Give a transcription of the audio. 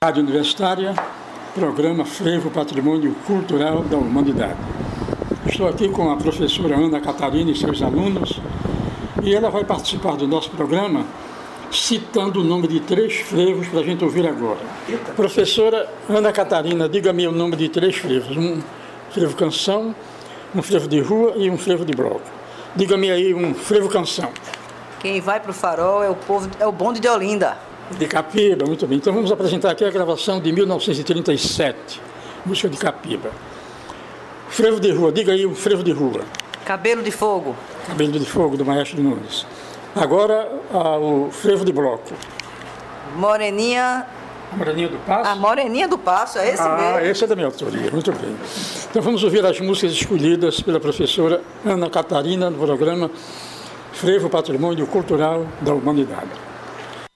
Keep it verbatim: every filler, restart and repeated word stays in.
Rádio Universitária, programa Frevo Patrimônio Cultural da Humanidade. Estou aqui com a professora Ana Catarina e seus alunos, e ela vai participar do nosso programa citando o nome de três frevos para a gente ouvir agora. Eita. Professora Ana Catarina, diga-me o nome de três frevos. Um frevo canção, um frevo de rua e um frevo de bloco. Diga-me aí um frevo canção. Quem vai para o farol é o povo, é o bonde de Olinda. De Capiba, muito bem. Então vamos apresentar aqui a gravação de mil novecentos e trinta e sete, música de Capiba. Frevo de rua, diga aí um frevo de rua. Cabelo de Fogo. Cabelo de Fogo, do Maestro Nunes. Agora ah, o frevo de bloco. Moreninha... Moreninha do Passo? A Moreninha do Passo, é esse ah, mesmo. Ah, esse é da minha autoria, muito bem. Então vamos ouvir as músicas escolhidas pela professora Ana Catarina no programa Frevo Patrimônio Cultural da Humanidade.